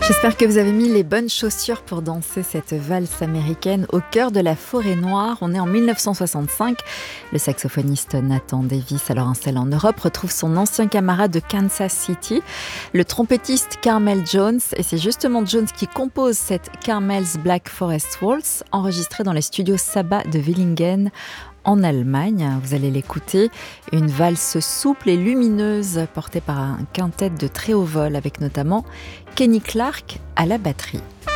J'espère que vous avez mis les bonnes chaussures pour danser cette valse américaine au cœur de la forêt noire. On est en 1965. Le saxophoniste Nathan Davis, alors installé en Europe, retrouve son ancien camarade de Kansas City, le trompettiste Carmel Jones. Et c'est justement Jones qui compose cette Carmel's Black Forest Waltz, enregistrée dans les studios Saba de Villingen, en Allemagne. Vous allez l'écouter, une valse souple et lumineuse portée par un quintet de très haut vol avec notamment Kenny Clark à la batterie.